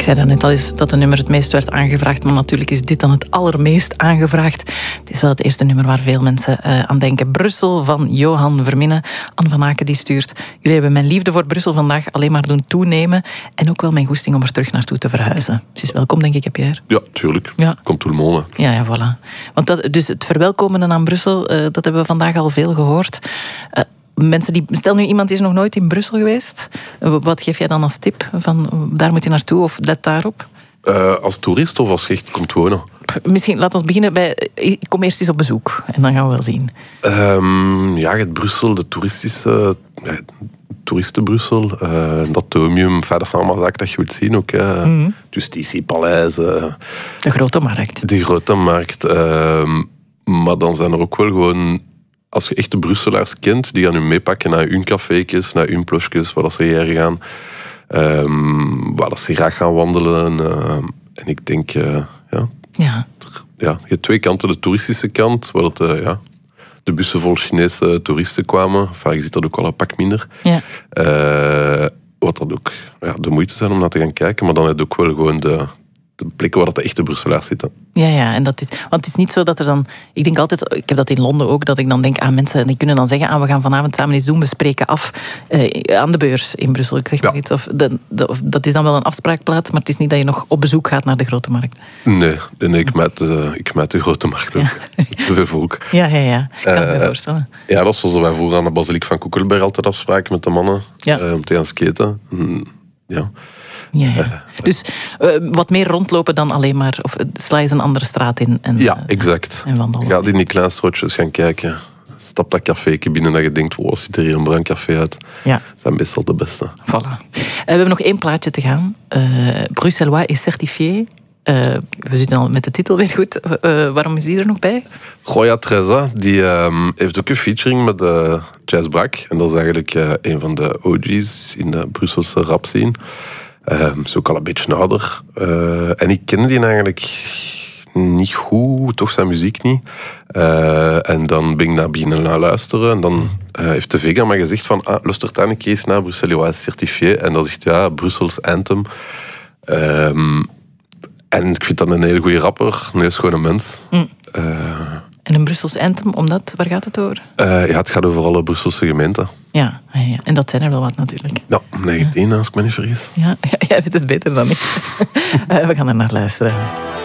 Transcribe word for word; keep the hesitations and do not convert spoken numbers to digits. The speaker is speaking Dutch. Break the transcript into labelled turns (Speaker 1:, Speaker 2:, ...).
Speaker 1: zei daarnet al eens dat het nummer het meest werd aangevraagd, maar natuurlijk is dit dan het allermeest aangevraagd. Het is wel het eerste nummer waar veel mensen uh, aan denken. Brussel van Johan Verminnen. Anne van Aken die stuurt: jullie hebben mijn liefde voor Brussel vandaag alleen maar doen toenemen en ook wel mijn goesting om er terug naartoe te verhuizen. Ze is welkom, denk ik, Pierre.
Speaker 2: Ja, tuurlijk.
Speaker 1: Ja.
Speaker 2: Komt tout le monde.
Speaker 1: Ja, ja, voilà. Want dat, dus het verwelkomen aan Brussel, uh, dat hebben we vandaag al veel gehoord. Uh, Mensen die, stel nu, iemand is nog nooit in Brussel geweest. Wat geef jij dan als tip? Van, daar moet je naartoe of let daarop?
Speaker 2: Uh, als toerist of als je echt komt wonen?
Speaker 1: Misschien, laten we beginnen bij... Ik kom eerst eens op bezoek en dan gaan we wel zien.
Speaker 2: Um, ja, het Brussel, de toeristische... Ja, toeristenbrussel, uh, dat Atomium, verder zijn allemaal zaken dat je wilt zien ook. Hè. Mm-hmm. Justitie-paleis. Uh,
Speaker 1: de grote markt.
Speaker 2: De grote markt. Uh, maar dan zijn er ook wel gewoon... Als je echt de Brusselaars kent, die gaan je meepakken naar hun café's, naar hun plosjes, waar ze hier gaan. Um, waar ze graag gaan wandelen. Uh, en ik denk, uh, ja,
Speaker 1: ja.
Speaker 2: ja, je hebt twee kanten. De toeristische kant, waar het, uh, ja, de bussen vol Chinese toeristen kwamen. Vaak zit dat ook al een pak minder.
Speaker 1: Ja.
Speaker 2: Uh, wat dat ook ja, de moeite zijn om naar te gaan kijken. Maar dan heb je ook wel gewoon de... de plekken waar de echte Brusselaars zitten.
Speaker 1: Ja, ja, en dat is, want het is niet zo dat er dan... Ik denk altijd, ik heb dat in Londen ook, dat ik dan denk aan mensen die kunnen dan zeggen, ah, we gaan vanavond samen eens doen, we spreken af eh, aan de beurs in Brussel. Ik zeg maar ja. iets. Of, de, de, of, dat is dan wel een afspraakplaats, maar het is niet dat je nog op bezoek gaat naar de grote markt.
Speaker 2: Nee, nee ik meet uh, ik meet de grote markt ook. Ja. Te veel volk.
Speaker 1: Ja, ja, ja. Ik kan uh, me voorstellen.
Speaker 2: Ja, dat was zoals wij vroeger aan de basiliek van Koekelberg altijd afspraken met de mannen. Ja. Uh, om te gaan skaten. Mm, ja.
Speaker 1: Ja, ja. Dus uh, wat meer rondlopen dan alleen maar... Of sla eens een andere straat in en
Speaker 2: Ja, exact.
Speaker 1: En wandelen.
Speaker 2: Ga in die kleine strootjes gaan kijken. Stap dat caféetje binnen dat je denkt, wow, ziet er hier een brandcafé uit.
Speaker 1: Ja.
Speaker 2: Dat zijn meestal de beste.
Speaker 1: Voilà. Uh, we hebben nog één plaatje te gaan. Uh, Bruxellois est certifié. Uh, we zitten al met de titel weer goed. Uh, waarom is die er nog bij?
Speaker 2: Goya Treza, die um, heeft ook een featuring met uh, Jazz Brak. En dat is eigenlijk uh, een van de O G's in de Brusselse rap scene. Um, is ook al een beetje ouder. Uh, en ik ken die eigenlijk niet goed, toch zijn muziek niet. Uh, en dan ben ik naar binnen naar luisteren. En dan uh, heeft de Vega mij gezegd van, ah, luister daar een keer eens naar Bruxellois certifié. En dan zegt ja, Brussels Anthem. Um, en ik vind dat een hele goede rapper, een hele schone mens. Mm. Uh,
Speaker 1: En een Brussels anthem, omdat, waar gaat het over?
Speaker 2: Uh, ja, het gaat over alle Brusselse gemeenten.
Speaker 1: Ja, ja, en dat zijn er wel wat natuurlijk.
Speaker 2: Ja, negentien, ja. Als ik me niet vergis.
Speaker 1: Ja, jij weet het beter dan ik. uh, we gaan er naar luisteren.